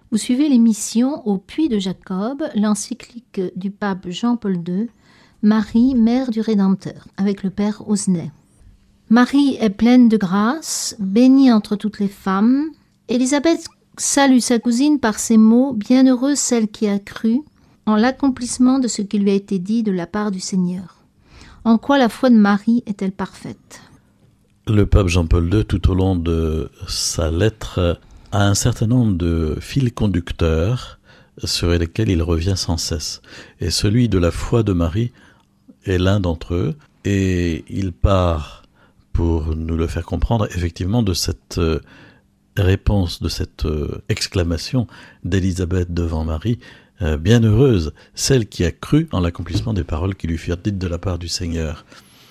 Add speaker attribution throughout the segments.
Speaker 1: Vous suivez l'émission Au Puits de Jacob, l'encyclique du pape Jean-Paul II, Marie, mère du Rédempteur, avec le père Osnet. Marie est pleine de grâce, bénie entre toutes les femmes. Élisabeth salue sa cousine par ces mots « Bienheureuse celle qui a cru » en l'accomplissement de ce qui lui a été dit de la part du Seigneur. En quoi la foi de Marie est-elle parfaite ?
Speaker 2: Le pape Jean-Paul II, tout au long de sa lettre, a un certain nombre de fils conducteurs sur lesquels il revient sans cesse. Et celui de la foi de Marie est l'un d'entre eux. Et il part, pour nous le faire comprendre, effectivement, de cette réponse, de cette exclamation d'Élisabeth devant Marie, bienheureuse, celle qui a cru en l'accomplissement des paroles qui lui furent dites de la part du Seigneur.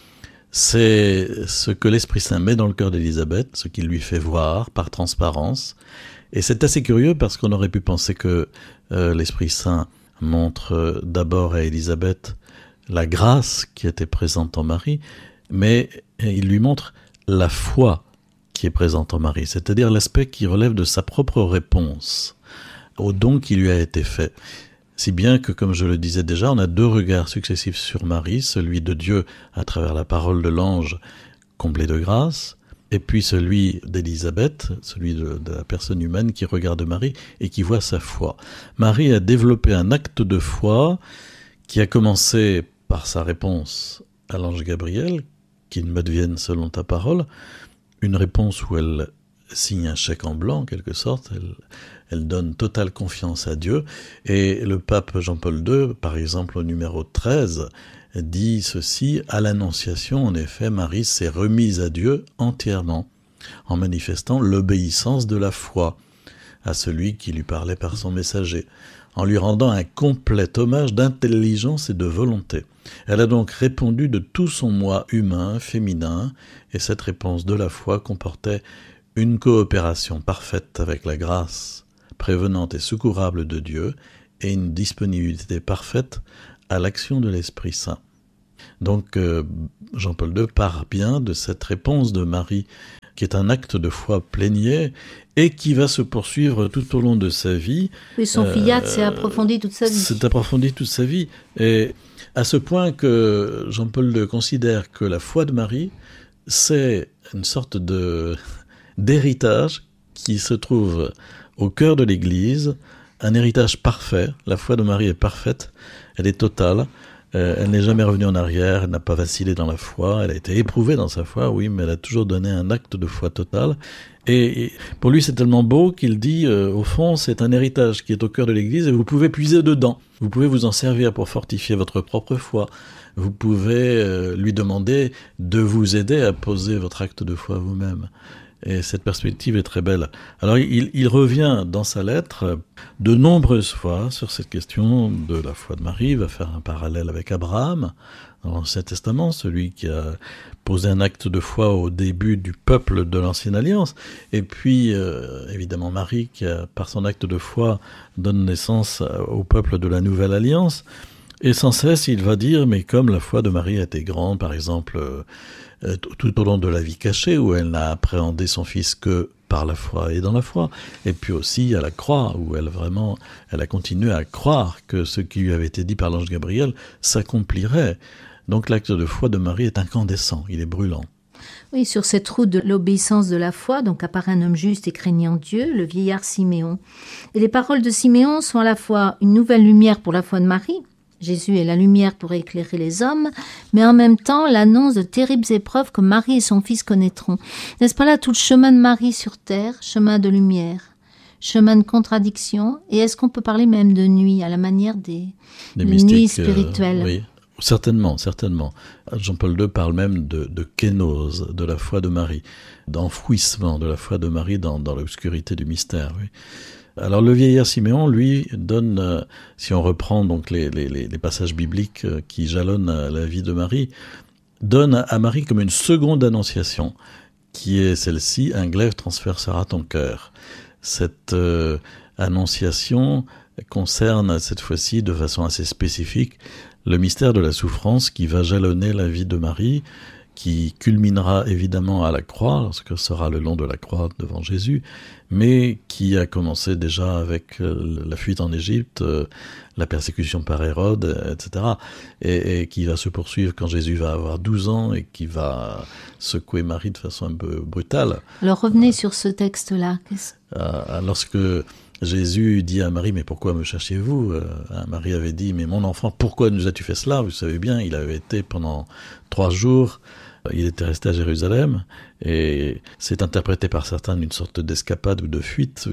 Speaker 2: C'est ce que l'Esprit Saint met dans le cœur d'Élisabeth, ce qu'il lui fait voir par transparence. Et c'est assez curieux parce qu'on aurait pu penser que l'Esprit Saint montre d'abord à Élisabeth la grâce qui était présente en Marie, mais il lui montre la foi qui est présente en Marie, c'est-à-dire l'aspect qui relève de sa propre réponse au don qui lui a été fait. Si bien que, comme je le disais déjà, on a deux regards successifs sur Marie, celui de Dieu à travers la parole de l'ange comblé de grâce, et puis celui d'Élisabeth, celui de la personne humaine qui regarde Marie et qui voit sa foi. Marie a développé un acte de foi qui a commencé par sa réponse à l'ange Gabriel, qu'il m'advienne selon ta parole, une réponse où elle signe un chèque en blanc en quelque sorte, elle donne totale confiance à Dieu, et le pape Jean-Paul II, par exemple au numéro 13, dit ceci: à l'Annonciation, en effet, Marie s'est remise à Dieu entièrement, en manifestant l'obéissance de la foi à celui qui lui parlait par son messager, en lui rendant un complet hommage d'intelligence et de volonté. Elle a donc répondu de tout son moi humain, féminin, et cette réponse de la foi comportait une coopération parfaite avec la grâce prévenante et secourable de Dieu et une disponibilité parfaite à l'action de l'Esprit Saint. Donc Jean-Paul II part bien de cette réponse de Marie qui est un acte de foi plénier et qui va se poursuivre tout au long de sa vie.
Speaker 1: Et son fiat s'est approfondi toute sa vie.
Speaker 2: S'est approfondi toute sa vie. Et à ce point que Jean-Paul II considère que la foi de Marie, c'est une sorte d'héritage qui se trouve au cœur de l'Église, un héritage parfait. La foi de Marie est parfaite, elle est totale. Elle n'est jamais revenue en arrière, elle n'a pas vacillé dans la foi, elle a été éprouvée dans sa foi, oui, mais elle a toujours donné un acte de foi total. Et pour lui, c'est tellement beau qu'il dit, au fond, c'est un héritage qui est au cœur de l'Église et vous pouvez puiser dedans. Vous pouvez vous en servir pour fortifier votre propre foi. Vous pouvez lui demander de vous aider à poser votre acte de foi vous-même. Et cette perspective est très belle. Alors il revient dans sa lettre de nombreuses fois sur cette question de la foi de Marie. Il va faire un parallèle avec Abraham dans l'Ancien Testament, celui qui a posé un acte de foi au début du peuple de l'Ancienne Alliance. Et puis évidemment Marie qui, par son acte de foi, donne naissance au peuple de la Nouvelle Alliance. Et sans cesse, il va dire, mais comme la foi de Marie a été grande, par exemple, tout au long de la vie cachée, où elle n'a appréhendé son fils que par la foi et dans la foi, et puis aussi à la croix, où elle a continué à croire que ce qui lui avait été dit par l'ange Gabriel s'accomplirait. Donc l'acte de foi de Marie est incandescent, il est brûlant.
Speaker 1: Oui, sur cette route de l'obéissance de la foi, donc apparaît un homme juste et craignant Dieu, le vieillard Siméon. Et les paroles de Siméon sont à la fois une nouvelle lumière pour la foi de Marie, Jésus est la lumière pour éclairer les hommes, mais en même temps l'annonce de terribles épreuves que Marie et son fils connaîtront. N'est-ce pas là tout le chemin de Marie sur terre, chemin de lumière, chemin de contradiction, et est-ce qu'on peut parler même de nuit, à la manière des nuits spirituelles
Speaker 2: oui, certainement. Jean-Paul II parle même de kénose, de la foi de Marie, d'enfouissement de la foi de Marie dans l'obscurité du mystère, oui. Alors le vieillard Siméon, lui, donne, si on reprend donc les passages bibliques qui jalonnent la vie de Marie, donne à Marie comme une seconde annonciation, qui est celle-ci: un glaive transpercera ton cœur. Cette annonciation concerne cette fois-ci de façon assez spécifique le mystère de la souffrance qui va jalonner la vie de Marie, qui culminera évidemment à la croix, lorsque sera le long de la croix devant Jésus, mais qui a commencé déjà avec la fuite en Égypte, la persécution par Hérode, etc., et qui va se poursuivre quand Jésus va avoir 12 ans et qui va secouer Marie de façon un peu brutale.
Speaker 1: Alors revenez sur ce texte-là.
Speaker 2: Lorsque Jésus dit à Marie, mais pourquoi me cherchiez-vous ? Marie avait dit, mais mon enfant, pourquoi nous as-tu fait cela ? Vous savez bien, il avait été pendant 3 jours, il était resté à Jérusalem, et c'est interprété par certains d'une sorte d'escapade ou de fuite,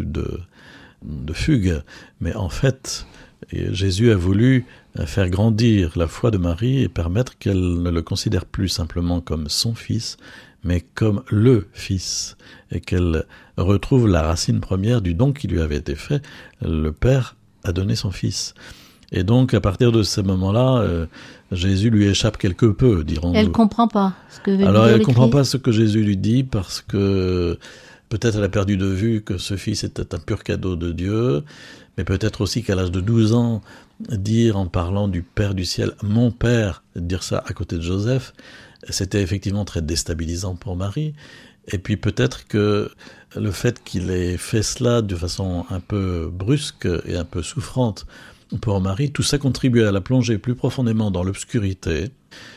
Speaker 2: de fugue. Mais en fait, Jésus a voulu faire grandir la foi de Marie et permettre qu'elle ne le considère plus simplement comme son fils, mais comme le Fils, et qu'elle retrouve la racine première du don qui lui avait été fait. Le Père a donné son Fils. Et donc, à partir de ce moment-là, Jésus lui échappe quelque peu, dirons-nous.
Speaker 1: Elle ne comprend pas ce que veut dire
Speaker 2: Alors, elle ne
Speaker 1: le
Speaker 2: comprend
Speaker 1: Christ.
Speaker 2: pas ce que Jésus lui dit, parce que peut-être elle a perdu de vue que ce Fils était un pur cadeau de Dieu, mais peut-être aussi qu'à l'âge de 12 ans, dire en parlant du Père du ciel, « Mon Père », dire ça à côté de Joseph, c'était effectivement très déstabilisant pour Marie. Et puis peut-être que le fait qu'il ait fait cela de façon un peu brusque et un peu souffrante pour Marie, tout ça contribuait à la plonger plus profondément dans l'obscurité,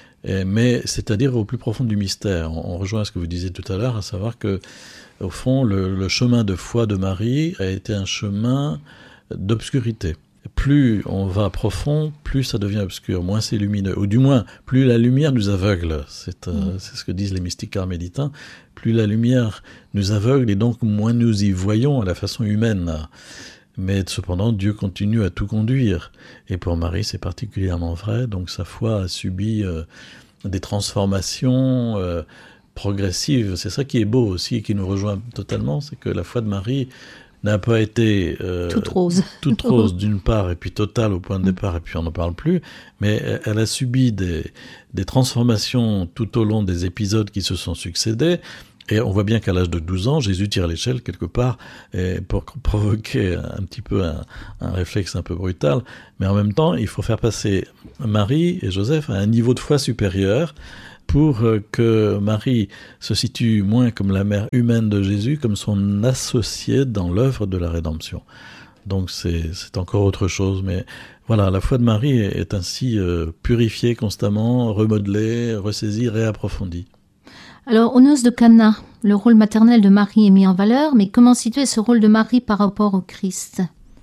Speaker 2: mais c'est-à-dire au plus profond du mystère. On rejoint ce que vous disiez tout à l'heure, à savoir que, au fond, le chemin de foi de Marie a été un chemin d'obscurité. Plus on va profond, plus ça devient obscur, moins c'est lumineux. Ou du moins, plus la lumière nous aveugle. C'est ce que disent les mystiques carmélitains. Plus la lumière nous aveugle et donc moins nous y voyons à la façon humaine. Mais cependant, Dieu continue à tout conduire. Et pour Marie, c'est particulièrement vrai. Donc sa foi a subi des transformations progressives. C'est ça qui est beau aussi et qui nous rejoint totalement, c'est que la foi de Marie n'a pas été
Speaker 1: toute rose
Speaker 2: d'une part, et puis totale au point de départ, et puis on n'en parle plus, mais elle a subi des transformations tout au long des épisodes qui se sont succédés, et on voit bien qu'à l'âge de 12 ans, Jésus tire l'échelle quelque part pour provoquer un petit peu un réflexe un peu brutal, mais en même temps, il faut faire passer Marie et Joseph à un niveau de foi supérieur, pour que Marie se situe moins comme la mère humaine de Jésus, comme son associée dans l'œuvre de la rédemption. Donc c'est encore autre chose, mais voilà, la foi de Marie est ainsi purifiée constamment, remodelée, ressaisie, réapprofondie.
Speaker 1: Alors, aux noces de Cana, le rôle maternel de Marie est mis en valeur, mais comment situer ce rôle de Marie par rapport au Christ ?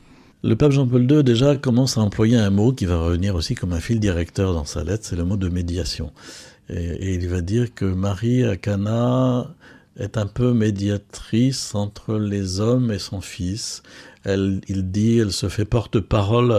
Speaker 2: Le pape Jean-Paul II déjà commence à employer un mot qui va revenir aussi comme un fil directeur dans sa lettre, c'est le mot de médiation. Et il va dire que Marie à Cana est un peu médiatrice entre les hommes et son fils. Elle se fait porte-parole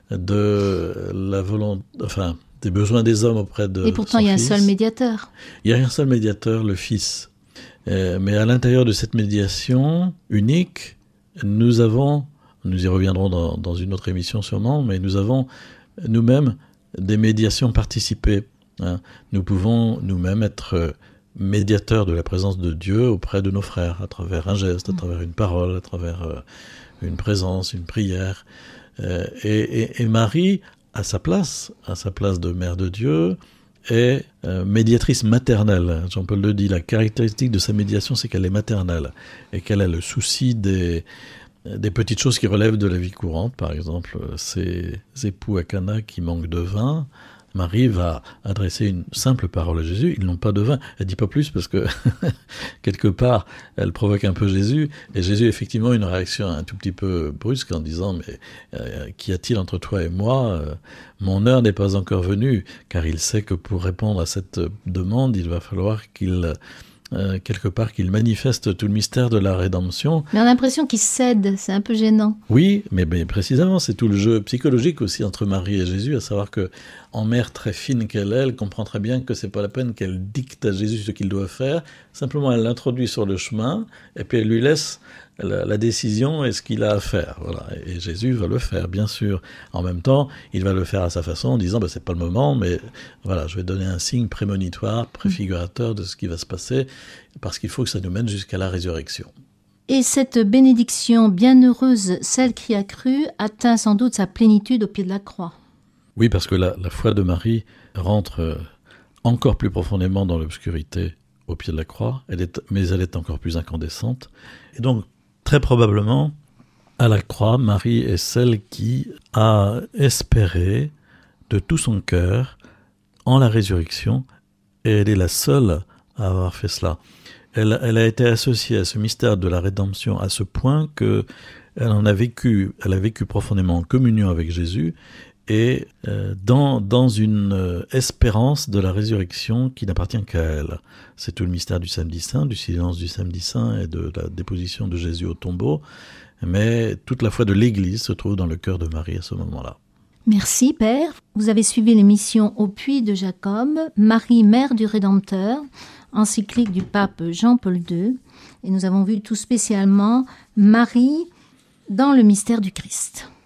Speaker 2: de la volonté, des besoins des hommes auprès de son fils.
Speaker 1: Et pourtant, il y a un seul médiateur.
Speaker 2: Il y a un seul médiateur, le Fils. Mais à l'intérieur de cette médiation unique, nous y reviendrons dans une autre émission sûrement, mais nous avons nous-mêmes des médiations participées. Nous pouvons nous-mêmes être médiateurs de la présence de Dieu auprès de nos frères, à travers un geste, à travers une parole, à travers une présence, une prière. Et Marie, à sa place de mère de Dieu, est médiatrice maternelle. Jean-Paul II dit la caractéristique de sa médiation, c'est qu'elle est maternelle et qu'elle a le souci des petites choses qui relèvent de la vie courante. Par exemple, ces époux à Cana qui manquent de vin, Marie va adresser une simple parole à Jésus, ils n'ont pas de vin. Elle dit pas plus parce que quelque part, elle provoque un peu Jésus. Et Jésus a effectivement une réaction un tout petit peu brusque en disant « Mais qu'y a-t-il entre toi et moi ? Mon heure n'est pas encore venue. » Car il sait que pour répondre à cette demande, il va falloir qu'il manifeste tout le mystère de la rédemption.
Speaker 1: Mais on a l'impression qu'il cède, c'est un peu gênant.
Speaker 2: Oui, mais précisément, c'est tout le jeu psychologique aussi entre Marie et Jésus, à savoir que, en mère très fine qu'elle est, elle comprend très bien que c'est pas la peine qu'elle dicte à Jésus ce qu'il doit faire, simplement elle l'introduit sur le chemin, et puis elle lui laisse la décision et ce qu'il a à faire. Voilà. Et Jésus va le faire, bien sûr. En même temps, il va le faire à sa façon, en disant c'est pas le moment, mais voilà, je vais donner un signe prémonitoire, préfigurateur de ce qui va se passer, parce qu'il faut que ça nous mène jusqu'à la résurrection.
Speaker 1: Et cette bénédiction bienheureuse, celle qui a cru, atteint sans doute sa plénitude au pied de la croix.
Speaker 2: Oui, parce que la foi de Marie rentre encore plus profondément dans l'obscurité au pied de la croix, mais elle est encore plus incandescente. Et donc, très probablement, à la croix, Marie est celle qui a espéré de tout son cœur en la résurrection, et elle est la seule à avoir fait cela. Elle a été associée à ce mystère de la rédemption à ce point que elle a vécu profondément en communion avec Jésus, et dans une espérance de la résurrection qui n'appartient qu'à elle. C'est tout le mystère du Samedi Saint, du silence du Samedi Saint et de la déposition de Jésus au tombeau, mais toute la foi de l'Église se trouve dans le cœur de Marie à ce moment-là.
Speaker 1: Merci Père. Vous avez suivi l'émission Au puits de Jacob, Marie, mère du Rédempteur, encyclique du pape Jean-Paul II, et nous avons vu tout spécialement Marie dans le mystère du Christ.